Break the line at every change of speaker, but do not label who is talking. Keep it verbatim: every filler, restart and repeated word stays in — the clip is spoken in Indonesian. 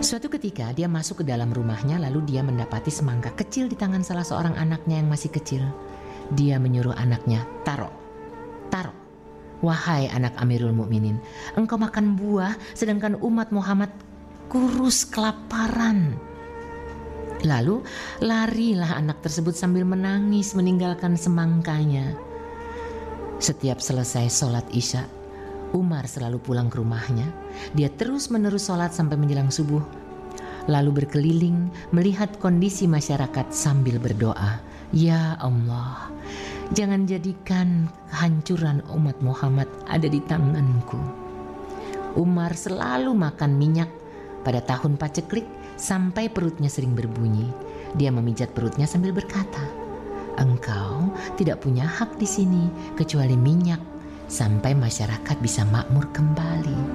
Suatu ketika dia masuk ke dalam rumahnya, lalu dia mendapati semangka kecil di tangan salah seorang anaknya yang masih kecil. Dia menyuruh anaknya, taruh, taruh. Wahai anak Amirul Mukminin, engkau makan buah sedangkan umat Muhammad kurus kelaparan. Lalu larilah anak tersebut sambil menangis meninggalkan semangkanya. Setiap selesai sholat isya, Umar selalu pulang ke rumahnya. Dia terus menerus sholat sampai menjelang subuh, lalu berkeliling melihat kondisi masyarakat sambil berdoa, ya Allah, jangan jadikan kehancuran umat Muhammad ada di tanganku. Umar selalu makan minyak pada tahun paceklik sampai perutnya sering berbunyi. Dia memijat perutnya sambil berkata, engkau tidak punya hak di sini kecuali minyak, sampai masyarakat bisa makmur kembali.